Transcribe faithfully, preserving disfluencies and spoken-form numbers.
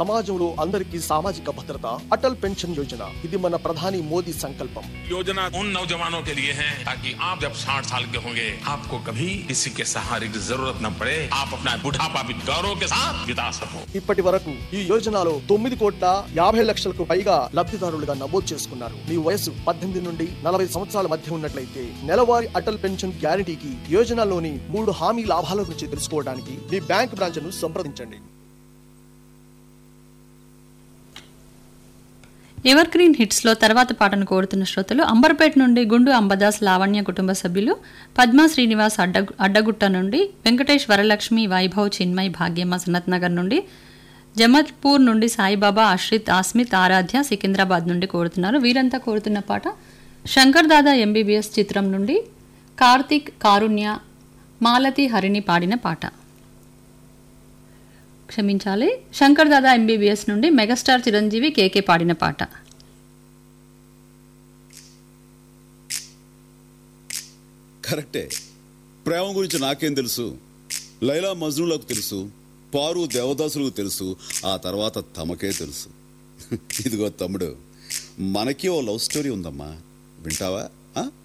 సమాజంలో అందరికీ సామాజిక భద్రత, అటల్ పెన్షన్ యోజన, ఇది మన ప్రధాని మోదీ సంకల్పం. योजना उन नौजवानों के लिए है ताकि आप जब साठ साल के होंगे आपको कभी किसी के सहारे की जरूरत न पड़े, आप अपना बुढ़ापा भी गौरव के साथ बिता सको. ఇప్పటి వరకు ఈ యోజనలో తొమ్మిది కోట్ల యాభై లక్షలకు పైగా లబ్ధిదారులుగా నమోదు చేసుకున్నారు. మీ వయసు పద్దెనిమిది నుండి నలభై సంవత్సరాల మధ్య ఉన్నట్లయితే నెలవారీ అటల్ పెన్షన్ గ్యారంటీకి యోజనలోని మూడు హామీ లాభాల గురించి తెలుసుకోవడానికి మీ బ్యాంక్ బ్రాంచ్ ను సంప్రదించండి. ఎవర్ గ్రీన్ హిట్స్లో తర్వాత పాటను కోరుతున్న శ్రోతలు అంబర్పేట నుండి గుండు అంబదాస్ లావణ్య కుటుంబ సభ్యులు, పద్మా శ్రీనివాస్ అడ్డ అడ్డగుట్ట నుండి, వెంకటేష్ వరలక్ష్మి, వైభవ్, చిన్మయ్, భాగ్యమ్మ సనత్ నగర్ నుండి, జమత్పూర్ నుండి సాయిబాబా, అశ్రిత్, ఆస్మిత్, ఆరాధ్య సికింద్రాబాద్ నుండి కోరుతున్నారు. వీరంతా కోరుతున్న పాట శంకర్ దాదా ఎంబీబీఎస్ చిత్రం నుండి కార్తిక్, కారుణ్య, మాలతి, హరిణి పాడిన పాట. క్షమించాలి, శంకర్ దాదా ఎంబీబీఎస్ నుండి మెగాస్టార్ చిరంజీవి, కేకే పాడిన పాట. కరెక్టే. ప్రేమ గురించి నాకేం తెలుసు? లైలా మజ్నూలకు తెలుసు, పారు దేవదాసులకు తెలుసు, ఆ తర్వాత తమకే తెలుసు. ఇదిగో తమ్ముడు, మనకి ఓ లవ్ స్టోరీ ఉందమ్మా, వింటావా?